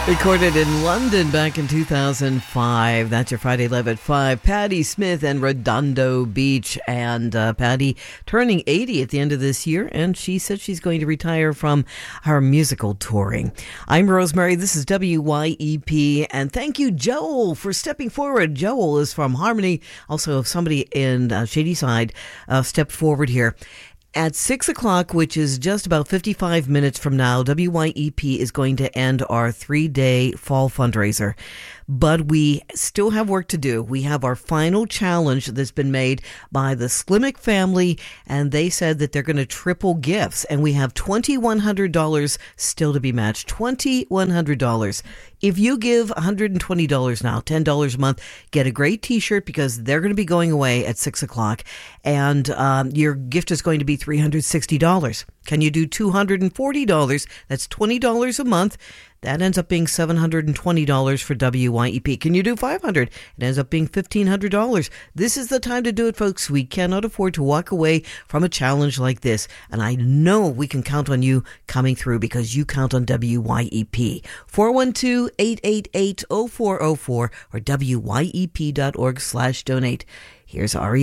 Recorded in London back in 2005. That's your Friday Live at 5. Patti Smith and Redondo Beach. And Patti turning 80 at the end of this year. And she said she's going to retire from her musical touring. I'm Rosemary. This is WYEP. And thank you, Joel, for stepping forward. Joel is from Harmony. Also, somebody in Shadyside stepped forward here. At 6 o'clock, which is just about 55 minutes from now, WYEP is going to end our 3-day fall fundraiser. But we still have work to do. We have our final challenge that's been made by the Slimmick family, and they said that they're going to triple gifts. And we have $2,100 still to be matched. $2,100. If you give $120 now, $10 a month, get a great T-shirt because they're going to be going away at 6 o'clock. And your gift is going to be $360. Can you do $240? That's $20 a month. That ends up being $720 for WYEP. Can you do $500? It ends up being $1,500. This is the time to do it, folks. We cannot afford to walk away from a challenge like this. And I know we can count on you coming through because you count on WYEP. 412-888-0404 or WYEP.org/donate. Here's REM.